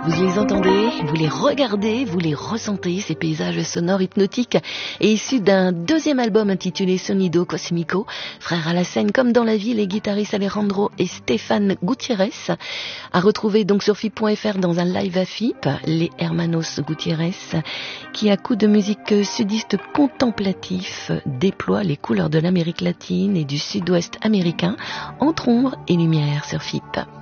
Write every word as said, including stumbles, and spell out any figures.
Vous les entendez, vous les regardez, vous les ressentez, ces paysages sonores hypnotiques et issus d'un deuxième album intitulé Sonido Cosmico. Frères à la scène comme dans la vie, les guitaristes Alejandro et Stéphane Gutiérrez, à retrouver donc sur F I P point F R dans un live à F I P, les Hermanos Gutiérrez, qui à coup de musique sudiste contemplatif déploient les couleurs de l'Amérique latine et du sud-ouest américain entre ombre et lumière sur F I P.